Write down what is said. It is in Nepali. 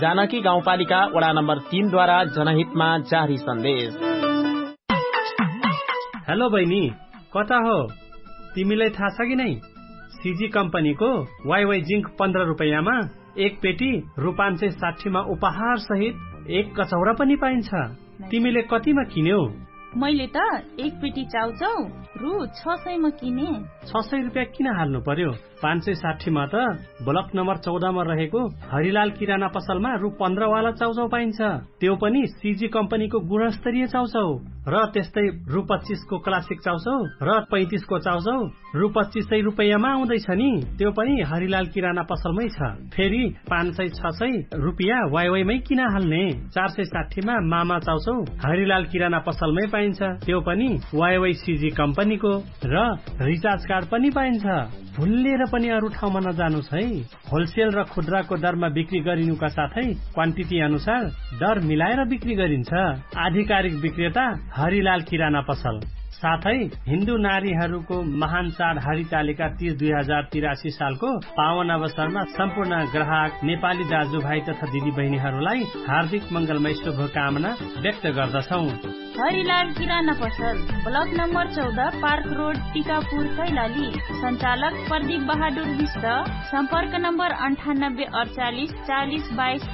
जानकी गाउँपालिका वडा नम्बर 3 द्वारा जनहितमा जारी सन्देश। हेलो बहिनी, कता हो? तिमीलाई थाहा छ कि नै? सीजी कम्पनीको वाइवाई जिंक 15 रुपैयाँमा एक पेटी रु 560 मा उपहार सहित एक कचौरा पनि पाइन्छ। तिमीले कतिमा किन्यौ? मैले त एक पेटी चाउचाउ रु 600 मा किने। 600 रुपियाँ किन हाल्नु पर्यो? 560 मा त ब्लक नम्बर 14 मा रहेको हरिलाल किराना पसलमा रु 15 वाला चाउचाउ पाइन्छ। त्यो पनि सीजी कम्पनीको गुणस्तरीय चाउचाउ। र त्यस्तै रु 25 को क्लासिक चाउचाउ र 35 को चाउचाउ रु 2500 रुपैयाँमा आउँदैछ नि। त्यो पनि हरिलाल किराना पसलमै छ। फेरि 500-600 रुपियाँ वाइवाईमै किन हाल्ने? 460 मा मामा चाउचाउ हरिलाल किराना पसलमै पाइन्छ। त्यो पनि वाइवाई सीजी कम्पनीको। र रिचार्ज कार्ड पनि पाइन्छ। भुलेर पनि अरू ठाउँमा नजानुस् है। होलसेल र खुद्राको दरमा बिक्री गरिनुका साथै क्वान्टिटी अनुसार दर मिलाएर बिक्री गरिन्छ। आधिकारिक विक्रेता हरिलाल किराना पसल। साथै हिन्दू नारीहरूको महान चाड हरितालिका 30/2083 सालको पावन अवसरमा सम्पूर्ण ग्राहक नेपाली दाजुभाइ तथा दिदी बहिनीहरूलाई हार्दिक मंगलमय शुभकामना व्यक्त गर्दछौ। हरिलाल किराना पसल, block number 14, park road, Tikapur, Kailali. सञ्चालक प्रदीप बहादुर विष्ट। सम्पर्क नम्बर 98 48 40 22